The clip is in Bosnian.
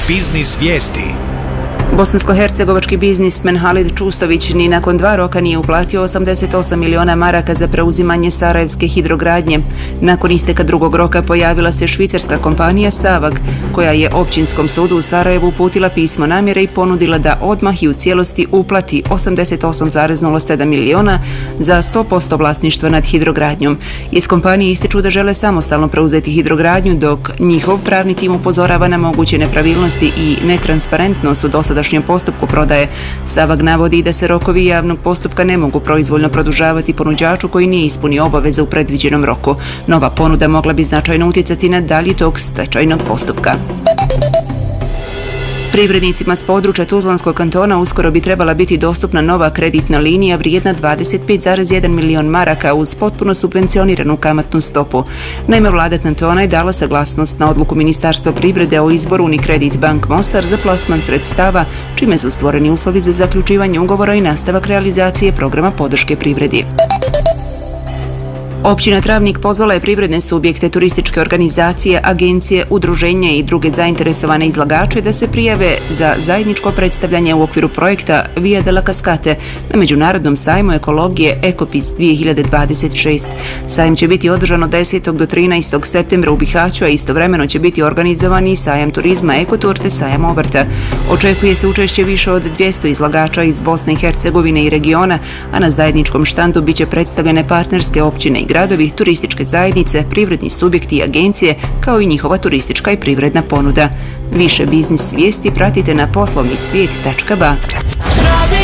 Biznis vijesti. Bosansko-hercegovački biznismen Halid Čustović ni nakon 2 roka nije uplatio 88 miliona maraka za preuzimanje sarajevske hidrogradnje. Nakon isteka drugog roka pojavila se švicarska kompanija Savag, koja je Općinskom sudu u Sarajevu uputila pismo namjere i ponudila da odmah i u cijelosti uplati 88,07 miliona za 100% vlasništva nad hidrogradnjom. Iz kompanije ističu da žele samostalno preuzeti hidrogradnju, dok njihov pravni tim upozorava na moguće nepravilnosti i netransparentnost u dosadašnjem postupku prodaje. Savag navodi da se rokovi javnog postupka ne mogu proizvoljno produžavati ponuđaču koji nije ispunio obaveze u predviđenom roku. Nova ponuda mogla bi značajno utjecati na dalji tok stečajnog postupka. Privrednicima s područja Tuzlanskog kantona uskoro bi trebala biti dostupna nova kreditna linija vrijedna 25,1 milion maraka uz potpuno subvencioniranu kamatnu stopu. Naime, vlada kantona je dala saglasnost na odluku Ministarstva privrede o izboru Unicredit Bank Mostar za plasman sredstava, čime su stvoreni uslovi za zaključivanje ugovora i nastavak realizacije programa podrške privredi. Općina Travnik pozvala je privredne subjekte, turističke organizacije, agencije, udruženja i druge zainteresovane izlagače da se prijave za zajedničko predstavljanje u okviru projekta Via della Cascate na Međunarodnom sajmu ekologije Ecopis 2026. Sajam će biti održan od 10. do 13. septembra u Bihaću, a istovremeno će biti organizovan i sajam turizma Ekotur te sajam obrta. Očekuje se učešće više od 200 izlagača iz Bosne i Hercegovine i regiona, a na zajedničkom štandu biće predstavljene partnerske općine i gradovi, turističke zajednice, privredni subjekti i agencije, kao i njihova turistička i privredna ponuda. Više biznis vijesti pratite na poslovnisvijet.ba.